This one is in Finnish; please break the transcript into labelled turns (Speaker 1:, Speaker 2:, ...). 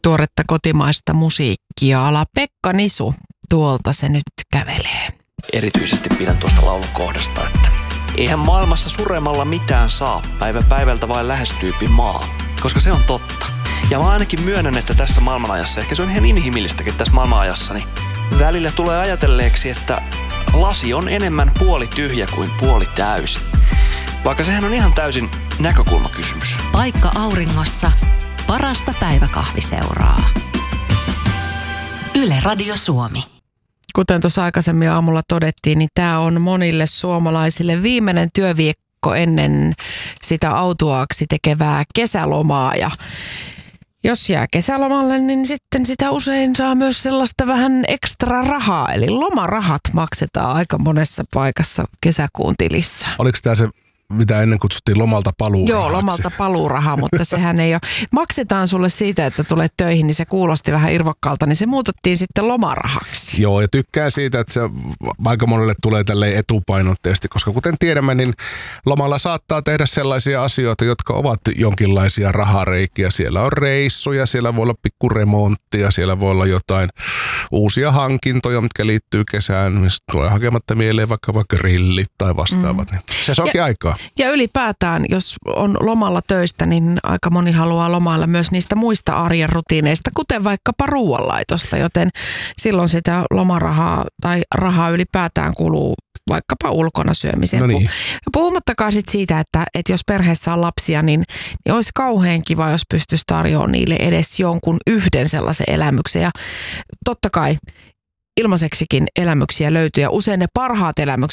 Speaker 1: tuoretta kotimaista musiikkia. Ala Pekka Nisu, tuolta se nyt kävelee.
Speaker 2: Erityisesti pidän tuosta laulun kohdasta, että eihän maailmassa suremalla mitään saa, päivä päivältä vain lähestyypi maa. Koska se on totta. Ja mä ainakin myönnän, että tässä maailmanajassa, ehkä se on ihan inhimillistäkin tässä maailmanajassa, niin välillä tulee ajatelleeksi, että lasi on enemmän puoli tyhjä kuin puoli täysi. Vaikka sehän on ihan täysin näkökulmakysymys.
Speaker 3: Paikka auringossa, parasta päiväkahviseuraa. Yle Radio Suomi.
Speaker 1: Kuten tuossa aikaisemmin aamulla todettiin, niin tämä on monille suomalaisille viimeinen työviikko ennen sitä autuaaksi tekevää kesälomaa. Ja jos jää kesälomalle, niin sitten sitä usein saa myös sellaista vähän ekstra rahaa. Eli lomarahat maksetaan aika monessa paikassa kesäkuun tilissä.
Speaker 4: Oliko tämä se, mitä ennen kutsuttiin lomalta paluurahaksi?
Speaker 1: Joo, lomalta paluurahaa, mutta sehän ei ole. Maksetaan sulle siitä, että tulet töihin, niin se kuulosti vähän irvokkaalta, niin se muututtiin sitten lomarahaksi.
Speaker 4: Joo, ja tykkään siitä, että se aika monelle tulee tälleen etupainotteisesti, koska kuten tiedämme, niin lomalla saattaa tehdä sellaisia asioita, jotka ovat jonkinlaisia rahareikiä. Siellä on reissuja, siellä voi olla pikkuremonttia, siellä voi olla jotain uusia hankintoja, mitkä liittyy kesään. Tulee hakematta mieleen vaikka grillit tai vastaavat. Niin se onkin aikaa.
Speaker 1: Ja ylipäätään, jos on lomalla töistä, niin aika moni haluaa lomailla myös niistä muista arjen rutiineista, kuten vaikkapa ruoanlaitosta, joten silloin sitä lomarahaa tai rahaa ylipäätään kuluu vaikkapa ulkona syömiseen.
Speaker 4: No niin.
Speaker 1: Puhumattakaan sit siitä, että jos perheessä on lapsia, niin olisi kauhean kiva, jos pystyisi tarjoamaan niille edes jonkun yhden sellaisen elämyksen. Ja totta kai ilmaiseksikin elämyksiä löytyy ja usein ne parhaat elämykset